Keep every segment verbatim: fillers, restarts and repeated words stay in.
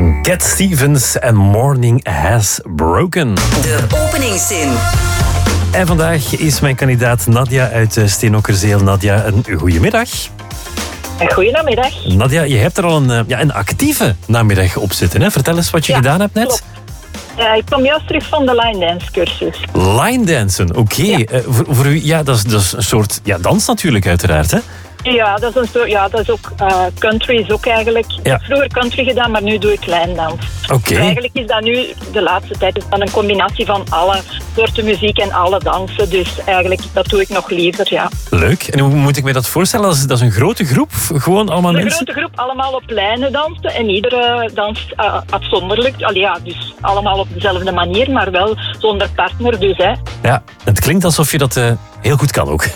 Cat Stevens en Morning Has Broken. De openingszin. En vandaag is mijn kandidaat Nadia uit Steenokkerzeel. Nadia, een goedemiddag. Goedemiddag. Nadia, je hebt er al een, ja, een actieve namiddag op zitten. Hè? Vertel eens wat je ja, gedaan hebt net. Klopt. Ja, ik kom juist terug van de line dance cursus. Line dansen, oké. Okay. Ja. Uh, voor, voor u, ja, dat is, dat is een soort ja, dans natuurlijk uiteraard, hè? Ja, dat is, een soort, ja, dat is ook uh, country is ook eigenlijk. Ja. Ik heb vroeger country gedaan, maar nu doe ik lijndans. Oké. Okay. Eigenlijk is dat nu, de laatste tijd, is dat een combinatie van alle soorten muziek en alle dansen. Dus eigenlijk, dat doe ik nog liever, ja. Leuk. En hoe moet ik me dat voorstellen? Dat is, dat is een grote groep? Gewoon allemaal een mensen? Een grote groep, allemaal op lijnen dansen. En iedere danst uh, afzonderlijk. Allee, ja, dus allemaal op dezelfde manier, maar wel zonder partner. Dus, hè. Ja, het klinkt alsof je dat uh, heel goed kan ook.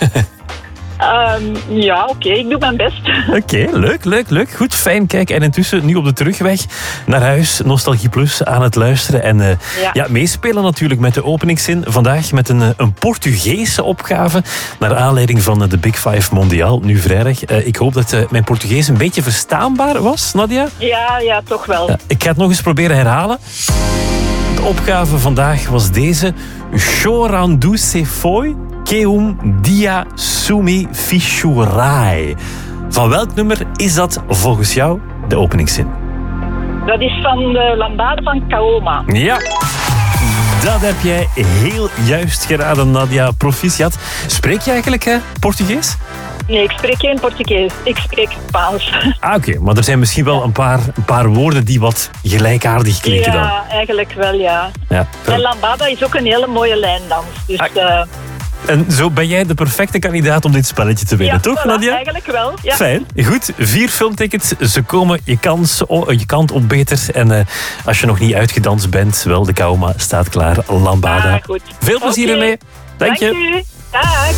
Um, ja, oké, okay, ik doe mijn best. Oké, okay, leuk, leuk, leuk. Goed, fijn. Kijk, en intussen nu op de terugweg naar huis, Nostalgie Plus aan het luisteren. En uh, ja. ja, meespelen natuurlijk met de openingszin. Vandaag met een, een Portugese opgave. Naar aanleiding van de Big Five Mondiaal, nu vrijdag. Uh, ik hoop dat uh, mijn Portugees een beetje verstaanbaar was, Nadia. Ja, ja, toch wel. Ja, ik ga het nog eens proberen herhalen. De opgave vandaag was deze. Chorandu se foi. Keum dia sumi fishurai. Van welk nummer is dat volgens jou de openingszin? Dat is van de Lambada van Kaoma. Ja, dat heb jij heel juist geraden, Nadia. Proficiat. Spreek je eigenlijk eh, Portugees? Nee, ik spreek geen Portugees. Ik spreek Spaans. Ah, oké. Okay. Maar er zijn misschien wel een paar, een paar woorden die wat gelijkaardig klinken dan. Ja, eigenlijk wel, ja. ja. En Lambada is ook een hele mooie lijndans. Dus... Ah. Uh, En zo ben jij de perfecte kandidaat om dit spelletje te winnen, ja, toch, voilà, Nadia? Eigenlijk wel, ja. Fijn. Goed, vier filmtickets. Ze komen je, kans, je kant op beter. En uh, als je nog niet uitgedanst bent, wel, de Kaoma staat klaar. Lambada. Ah, goed. Veel plezier okay. ermee. Dank je. Dank u. Dag.